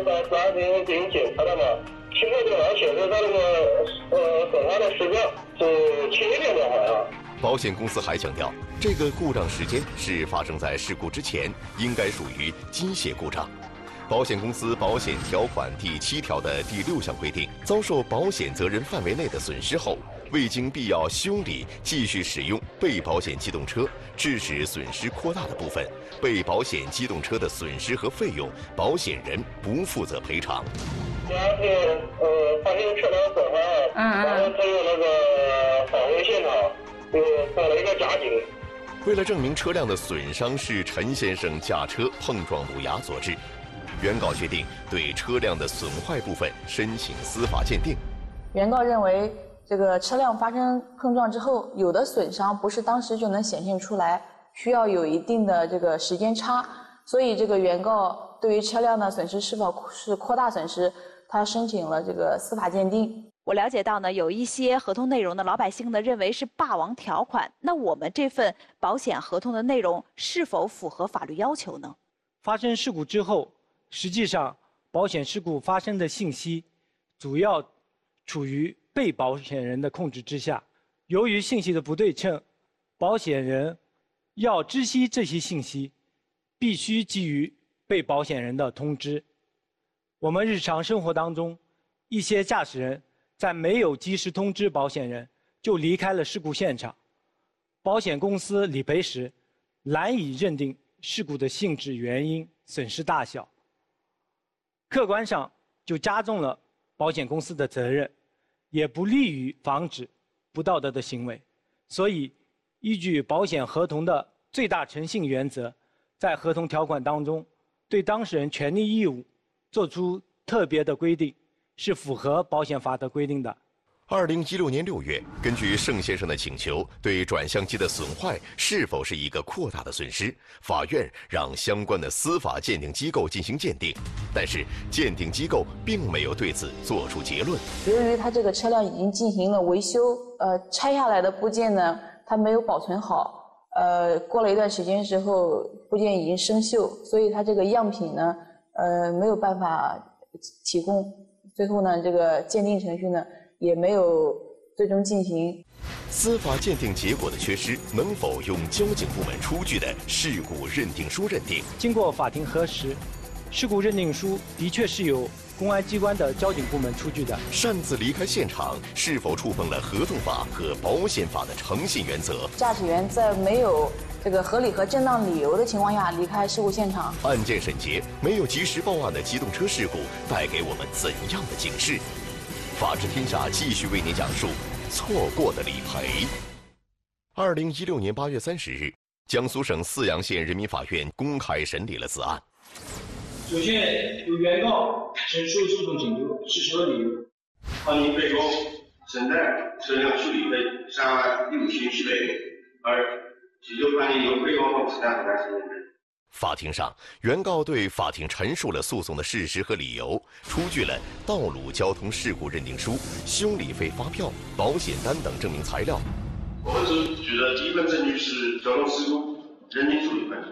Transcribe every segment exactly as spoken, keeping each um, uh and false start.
在抓紧进行检查的嘛。经过调查显示，他那个呃损坏的时间是七点多好像。 保险公司还强调，这个故障时间是发生在事故之前，应该属于机械故障。保险公司保险条款第七条的第六项规定，遭受保险责任范围内的损失后，未经必要修理继续使用被保险机动车，致使损失扩大的部分，被保险机动车的损失和费用，保险人不负责赔偿。 第二天，呃，发现车辆损坏，嗯嗯，然后他用那个返回现场，又做了一个假警。 为了证明车辆的损伤是陈先生驾车碰撞路牙所致，原告决定对车辆的损坏部分申请司法鉴定。 原告认为，这个车辆发生碰撞之后，有的损伤不是当时就能显现出来，需要有一定的这个时间差，所以这个原告对于车辆的损失是否是扩大损失，他申请了这个司法鉴定。 我了解到呢，有一些合同内容呢，老百姓呢认为是霸王条款。那我们这份保险合同的内容是否符合法律要求呢？ 发生事故之后，实际上保险事故发生的信息主要处于被保险人的控制之下。由于信息的不对称，保险人要知悉这些信息，必须基于被保险人的通知。我们日常生活当中，一些驾驶人在没有及时通知保险人就离开了事故现场，保险公司理赔时难以认定事故的性质、原因、损失大小，客观上就加重了保险公司的责任，也不利于防止不道德的行为。所以，依据保险合同的最大诚信原则，在合同条款当中对当事人权利义务作出特别的规定，是符合保险法的规定的。 二零一六年六月，根据盛先生的请求，对转向机的损坏是否是一个扩大的损失，法院让相关的司法鉴定机构进行鉴定，但是鉴定机构并没有对此作出结论。 由于他这个车辆已经进行了维修，呃，拆下来的部件呢，它没有保存好，呃，过了一段时间之后，部件已经生锈，所以它这个样品呢，呃，没有办法提供。最后呢，这个鉴定程序呢也没有最终进行。 司法鉴定结果的缺失，能否用交警部门出具的事故认定书认定？ 经过法庭核实，事故认定书的确是由公安机关的交警部门出具的。 擅自离开现场是否触碰了合同法和保险法的诚信原则？ 驾驶员在没有这个合理和正当理由的情况下离开事故现场。 案件审结没有及时报案的机动车事故带给我们怎样的警示？法治天下继续为您讲述错过的理赔。二零一六年八月三十日，江苏省泗阳县人民法院公开审理了此案。 首先，由原告陈述诉讼请求事实和理由。欢迎被告承担车辆修理费三万六千七百元，而请求判令由被告方承担责任。 法庭上，原告对法庭陈述了诉讼的事实和理由，出具了道路交通事故认定书、修理费发票、保险单等证明材料。 我们所举的第一份证据是交通事故认定处理分，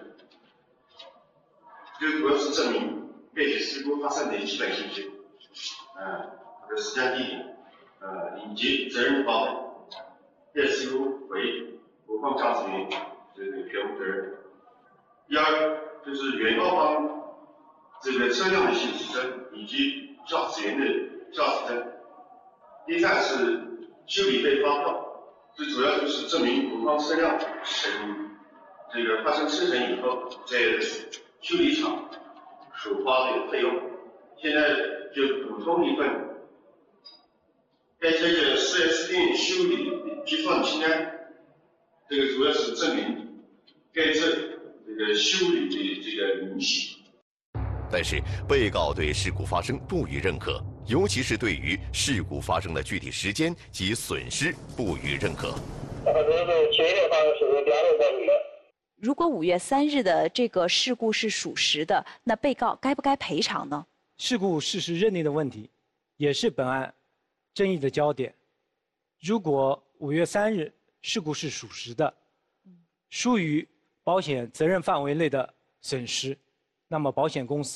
这主要是证明该起事故发生的基本信息，呃，它的时间地点，呃，以及责任划分。该事故为无方驾驶员这个全部责任。第二就是原告方这个车辆的行驶证以及驾驶员的驾驶证。第三是修理费发票，最主要就是证明我方车辆省这个发生车损以后，在修理厂所花的费用。现在就补充一份，该车的 四 S 店修理结算清单，这个主要是证明该车这个修理的这个明细。 但是被告对事故发生不予认可，尤其是对于事故发生的具体时间及损失不予认可。 如果五月三日的这个事故是属实的，那被告该不该赔偿呢？ 事故事实认定的问题，也是本案争议的焦点。如果五月三日事故是属实的，属于保险责任范围内的损失，那么保险公司